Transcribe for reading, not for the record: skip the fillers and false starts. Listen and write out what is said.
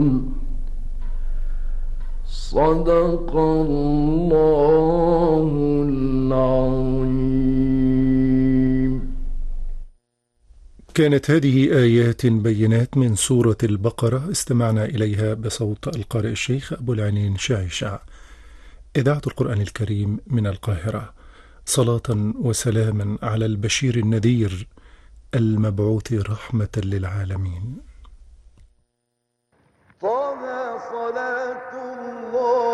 صدق الله العظيم. كانت هذه آيات بينات من سورة البقرة استمعنا إليها بصوت القارئ الشيخ أبو العينين شعشع. إذاعة القرآن الكريم من القاهرة. صلاة وسلاما على البشير النذير المبعوث رحمة للعالمين. طه صلاة الله